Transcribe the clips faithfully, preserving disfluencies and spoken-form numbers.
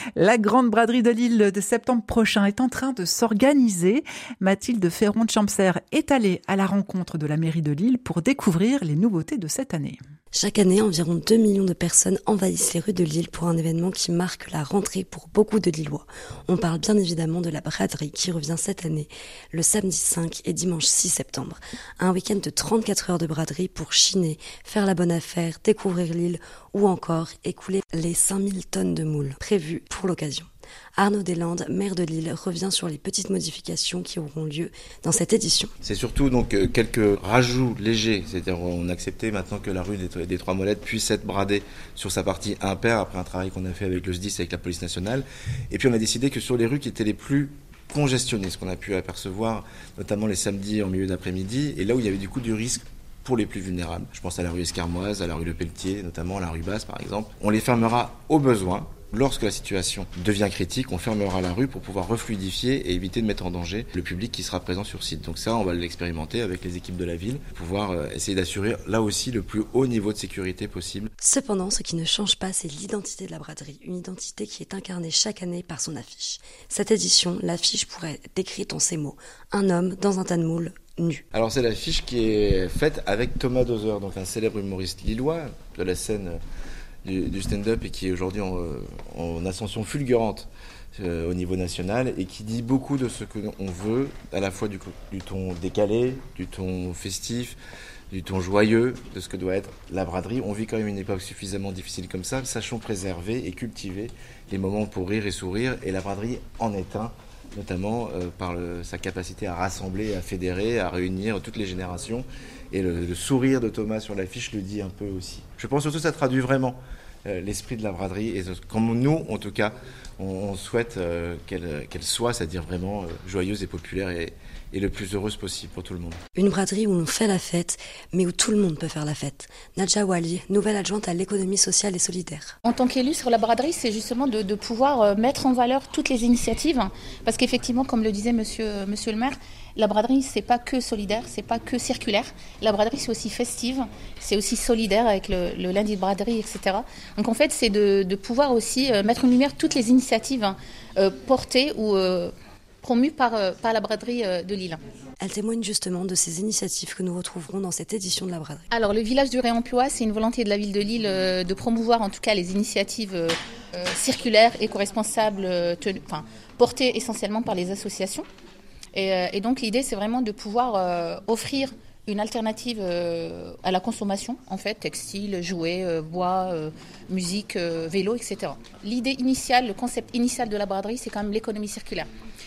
La grande braderie de Lille de septembre prochain est en train de s'organiser. Mathilde Ferron de Champser est allée à la rencontre de la mairie de Lille pour découvrir les nouveautés de cette année. Chaque année, environ deux millions de personnes envahissent les rues de Lille pour un événement qui marque la rentrée pour beaucoup de Lillois. On parle bien évidemment de la braderie qui revient cette année, le samedi cinq et dimanche six septembre. Un week-end de trente-quatre heures de braderie pour chiner, faire la bonne affaire, découvrir Lille ou encore écouler les cinq mille tonnes de moules prévues pour l'occasion. Arnaud Deslandes, maire de Lille, revient sur les petites modifications qui auront lieu dans cette édition. C'est surtout donc quelques rajouts légers, c'est-à-dire on a accepté maintenant que la rue des, des Trois Molettes puisse être bradée sur sa partie impair après un travail qu'on a fait avec le S D I S, avec la police nationale. Et puis on a décidé que sur les rues qui étaient les plus congestionnées, ce qu'on a pu apercevoir notamment les samedis en milieu d'après-midi, et là où il y avait du coup du risque pour les plus vulnérables. Je pense à la rue Escarmoise, à la rue Le Pelletier, notamment à la rue Basse par exemple. On les fermera au besoin. Lorsque la situation devient critique, on fermera la rue pour pouvoir refluidifier et éviter de mettre en danger le public qui sera présent sur site. Donc ça, on va l'expérimenter avec les équipes de la ville pour pouvoir essayer d'assurer là aussi le plus haut niveau de sécurité possible. Cependant, ce qui ne change pas, c'est l'identité de la braderie, une identité qui est incarnée chaque année par son affiche. Cette édition, l'affiche pourrait être décrite en ces mots. Un homme dans un tas de moules, nu. Alors c'est l'affiche qui est faite avec Thomas Dozer, donc un célèbre humoriste lillois de la scène Du, du stand-up et qui est aujourd'hui en, en ascension fulgurante euh, au niveau national et qui dit beaucoup de ce qu'on veut, à la fois du, du ton décalé, du ton festif, du ton joyeux, de ce que doit être la braderie. On vit quand même une époque suffisamment difficile comme ça, sachons préserver et cultiver les moments pour rire et sourire, et la braderie en est un, notamment euh, par le, sa capacité à rassembler, à fédérer, à réunir toutes les générations. Et le, le sourire de Thomas sur l'affiche le dit un peu aussi. Je pense surtout que ça traduit vraiment euh, l'esprit de la braderie. Et comme nous, en tout cas, on, on souhaite euh, qu'elle, qu'elle soit, c'est-à-dire vraiment euh, joyeuse et populaire et, et le plus heureuse possible pour tout le monde. Une braderie où l'on fait la fête, mais où tout le monde peut faire la fête. Nadja Wali, nouvelle adjointe à l'économie sociale et solidaire. En tant qu'élue sur la braderie, c'est justement de, de pouvoir mettre en valeur toutes les initiatives. Parce qu'effectivement, comme le disait monsieur, monsieur le maire, la braderie, c'est pas que solidaire, c'est pas que circulaire. La braderie, c'est aussi festive, c'est aussi solidaire avec le, le lundi de braderie, et cetera. Donc en fait, c'est de, de pouvoir aussi mettre en lumière toutes les initiatives hein, euh, portées ou euh, promues par, euh, par la braderie euh, de Lille. Elle témoigne justement de ces initiatives que nous retrouverons dans cette édition de la braderie. Alors le village du réemploi, c'est une volonté de la ville de Lille euh, de promouvoir en tout cas les initiatives euh, euh, circulaires, éco-responsables, euh, tenues, enfin, portées essentiellement par les associations. Et, euh, et donc l'idée, c'est vraiment de pouvoir euh, offrir une alternative euh, à la consommation, en fait, textile, jouets, euh, bois, euh, musique, euh, vélo, et cetera. L'idée initiale, le concept initial de la braderie, c'est quand même l'économie circulaire.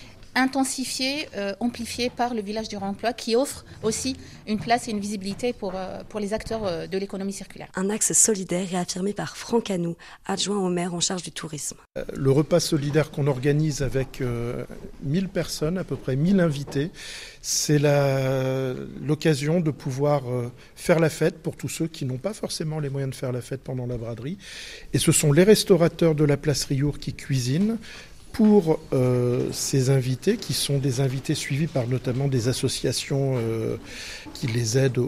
Intensifié, euh, amplifié par le village du réemploi qui offre aussi une place et une visibilité pour, euh, pour les acteurs euh, de l'économie circulaire. Un axe solidaire réaffirmé par Franck Anou, adjoint au maire en charge du tourisme. Le repas solidaire qu'on organise avec euh, mille personnes, à peu près mille invités, c'est la, l'occasion de pouvoir euh, faire la fête pour tous ceux qui n'ont pas forcément les moyens de faire la fête pendant la braderie. Et ce sont les restaurateurs de la place Riour qui cuisinent pour euh, ces invités, qui sont des invités suivis par notamment des associations euh, qui les aident